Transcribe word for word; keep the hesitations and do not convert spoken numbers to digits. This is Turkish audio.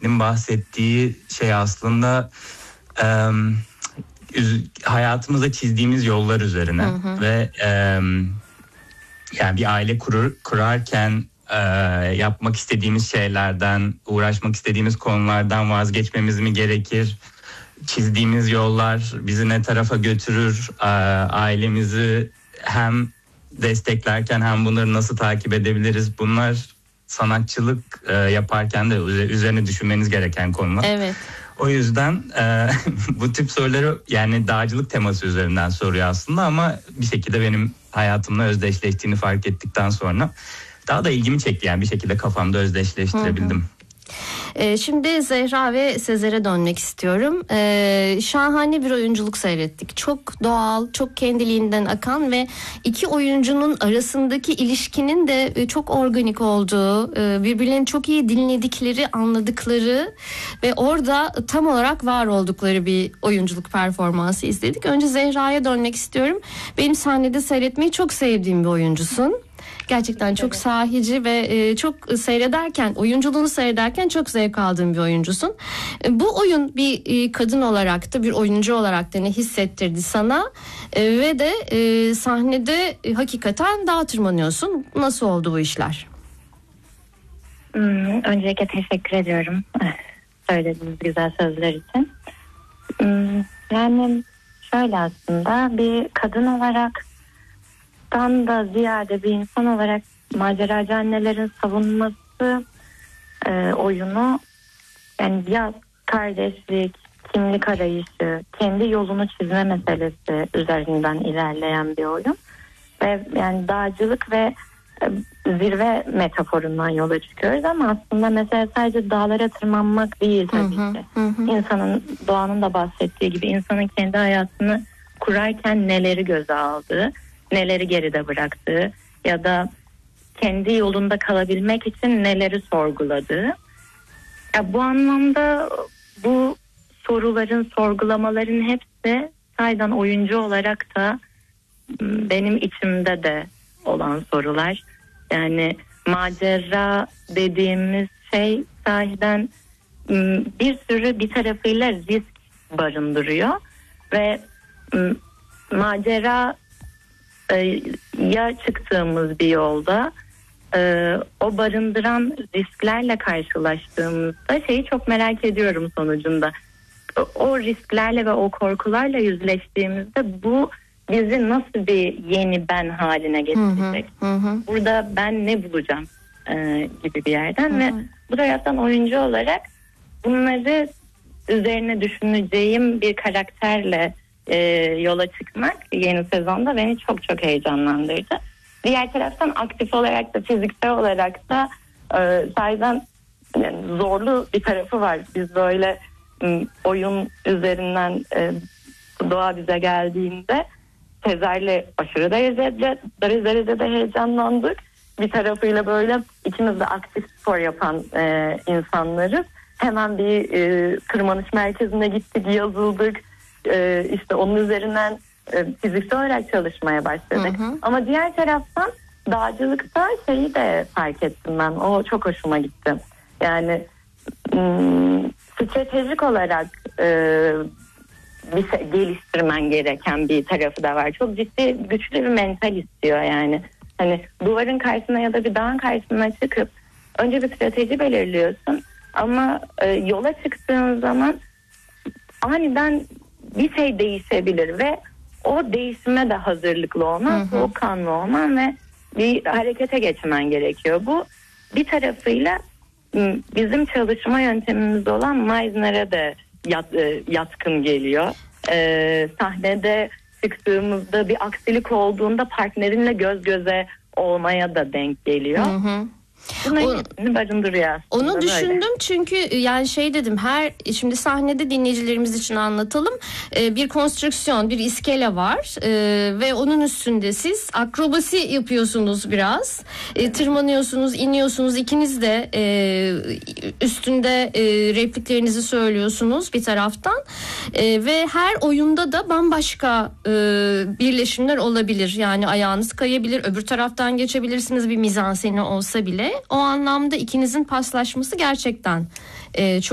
bahsettiği şey aslında e, hayatımıza çizdiğimiz yollar üzerine. Hı hı. Ve e, yani bir aile kurur, kurarken e, yapmak istediğimiz şeylerden, uğraşmak istediğimiz konulardan vazgeçmemiz mi gerekir? Çizdiğimiz yollar bizi ne tarafa götürür? E, ailemizi hem desteklerken hem bunları nasıl takip edebiliriz? Bunlar sanatçılık e, yaparken de üzerine düşünmeniz gereken konular. Evet. O yüzden e, bu tip soruları yani dağcılık teması üzerinden soruyor aslında ama bir şekilde benim hayatımla özdeşleştiğini fark ettikten sonra daha da ilgimi çekti, yani bir şekilde kafamda özdeşleştirebildim. Hı hı. Ee, şimdi Zehra ve Sezer'e dönmek istiyorum. Ee, şahane bir oyunculuk seyrettik. Çok doğal, çok kendiliğinden akan ve iki oyuncunun arasındaki ilişkinin de çok organik olduğu, birbirlerini çok iyi dinledikleri, anladıkları ve orada tam olarak var oldukları bir oyunculuk performansı izledik. Önce Zehra'ya dönmek istiyorum. Benim sahnede seyretmeyi çok sevdiğim bir oyuncusun. Gerçekten çok evet. sahici ve e, çok seyrederken, oyunculuğunu seyrederken çok zevk aldığım bir oyuncusun. E, bu oyun bir e, kadın olarak da, bir oyuncu olarak da ne hissettirdi sana? E, ve de e, sahnede e, hakikaten dağa tırmanıyorsun. Nasıl oldu bu işler? Hmm, öncelikle teşekkür ediyorum söylediğiniz güzel sözler için. Hmm, yani şöyle, aslında bir kadın olarak da ziyade bir insan olarak maceracı annelerin savunması e, oyunu, yani ya kardeşlik, kimlik arayışı, kendi yolunu çizme meselesi üzerinden ilerleyen bir oyun ve yani dağcılık ve e, zirve metaforundan yola çıkıyoruz ama aslında mesela sadece dağlara tırmanmak değil tabii hı hı, ki. Hı. İnsanın, doğanın da bahsettiği gibi, insanın kendi hayatını kurarken neleri göze aldığı, neleri geride bıraktığı ya da kendi yolunda kalabilmek için neleri sorguladığı. Ya bu anlamda bu soruların, sorgulamaların hepsi sayeden oyuncu olarak da benim içimde de olan sorular. Yani macera dediğimiz şey sahiden bir sürü bir tarafıyla risk barındırıyor ve macera ya çıktığımız bir yolda e, o barındıran risklerle karşılaştığımızda şeyi çok merak ediyorum sonucunda. O, o risklerle ve o korkularla yüzleştiğimizde bu bizi nasıl bir yeni ben haline getirecek? Hı hı, hı. Burada ben ne bulacağım e, gibi bir yerden hı hı. ve bu taraftan oyuncu olarak bunları üzerine düşüneceğim bir karakterle E, yola çıkmak yeni sezonda beni çok çok heyecanlandırdı. Diğer taraftan aktif olarak da, fiziksel olarak da e, sayeden yani zorlu bir tarafı var. Biz böyle m, oyun üzerinden e, doğa bize geldiğinde Sezer'le aşırı derecede, derecede heyecanlandık. Bir tarafıyla böyle ikimiz de aktif spor yapan e, insanlarız. Hemen bir e, tırmanış merkezine gittik, yazıldık. Ee, işte onun üzerinden e, fiziksel olarak çalışmaya başladık. Hı hı. Ama diğer taraftan dağcılıkta şeyi de fark ettim ben. O çok hoşuma gitti. Yani m- stratejik olarak e, bir şey geliştirmen gereken bir tarafı da var. Çok ciddi, güçlü bir mental istiyor yani. Hani duvarın karşısına ya da bir dağın karşısına çıkıp önce bir strateji belirliyorsun. Ama e, yola çıktığın zaman aniden bir şey değişebilir ve o değişime de hazırlıklı olman, soğukkanlı olman ve bir harekete geçmen gerekiyor. Bu bir tarafıyla bizim çalışma yöntemimiz olan Meisner'e de yat, yatkın geliyor. Ee, sahnede çıktığımızda bir aksilik olduğunda partnerinle göz göze olmaya da denk geliyor. Hı hı. Bunların barındırıyor. Onu düşündüm böyle. Çünkü yani şey dedim, her şimdi sahnede dinleyicilerimiz için anlatalım, bir konstrüksiyon, bir iskele var ve onun üstünde siz akrobasi yapıyorsunuz biraz, evet. Tırmanıyorsunuz, iniyorsunuz, ikiniz de üstünde repliklerinizi söylüyorsunuz bir taraftan ve her oyunda da bambaşka birleşimler olabilir, yani ayağınız kayabilir, öbür taraftan geçebilirsiniz, bir mizanseni olsa bile. O anlamda ikinizin paslaşması gerçekten e, çok